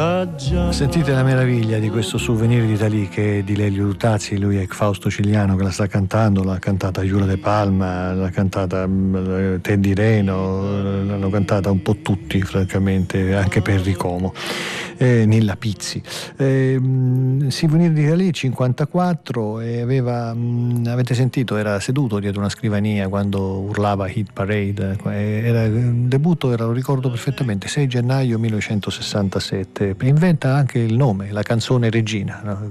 Sentite la meraviglia di questo Souvenir d'Italie, che è di Lelio Luttazzi. Lui è Fausto Cigliano che la sta cantando, l'ha cantata Giura De Palma, l'ha cantata Teddy Reno, l'hanno cantata un po' tutti francamente, anche Perry Como, Nilla Pizzi. Souvenir d'Italie 54, e avete sentito, era seduto dietro una scrivania quando urlava Hit Parade. Il debutto era, lo ricordo perfettamente, 6 gennaio 1967. Inventa anche il nome, la canzone Regina, no?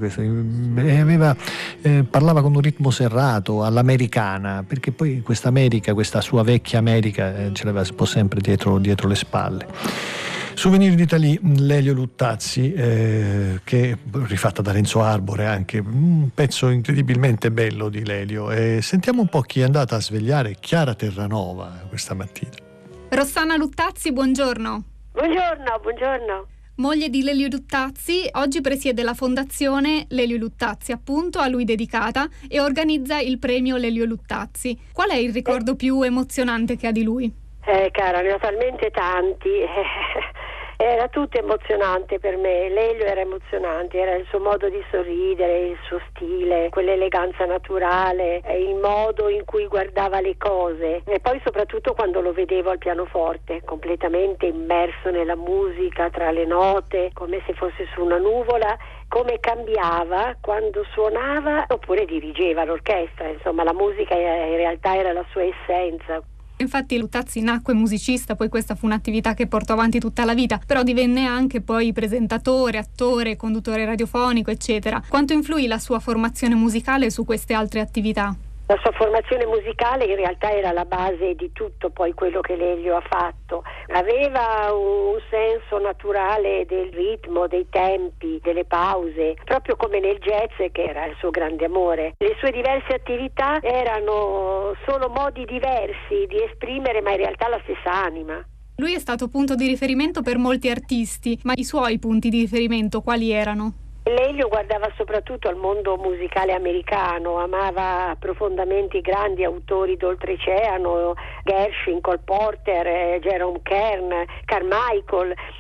Parlava con un ritmo serrato all'americana, perché poi questa America, questa sua vecchia America, ce l'aveva un po' sempre dietro le spalle. Souvenir d'Italie, Lelio Luttazzi, che rifatta da Renzo Arbore, anche un pezzo incredibilmente bello di Lelio. Sentiamo un po' chi è andata a svegliare Chiara Terranova questa mattina. Rossana Luttazzi, buongiorno. Buongiorno. Moglie di Lelio Luttazzi, oggi presiede la fondazione Lelio Luttazzi, appunto a lui dedicata, e organizza il premio Lelio Luttazzi. Qual è il ricordo più emozionante che ha di lui? Cara, ne ho talmente tanti. Era tutto emozionante per me. Lelio era emozionante, era il suo modo di sorridere, il suo stile, quell'eleganza naturale, il modo in cui guardava le cose, e poi soprattutto quando lo vedevo al pianoforte, completamente immerso nella musica, tra le note, come se fosse su una nuvola, come cambiava quando suonava oppure dirigeva l'orchestra. Insomma, la musica in realtà era la sua essenza. Infatti Luttazzi nacque musicista, poi questa fu un'attività che portò avanti tutta la vita, però divenne anche poi presentatore, attore, conduttore radiofonico, eccetera. Quanto influì la sua formazione musicale su queste altre attività? La sua formazione musicale in realtà era la base di tutto poi quello che Lelio ha fatto. Aveva un senso naturale del ritmo, dei tempi, delle pause, proprio come nel jazz, che era il suo grande amore. Le sue diverse attività erano solo modi diversi di esprimere, ma in realtà la stessa anima. Lui è stato punto di riferimento per molti artisti, ma i suoi punti di riferimento quali erano? Lelio guardava soprattutto al mondo musicale americano, amava profondamente i grandi autori d'oltreoceano, Gershwin, Cole Porter, Jerome Kern, Carmichael.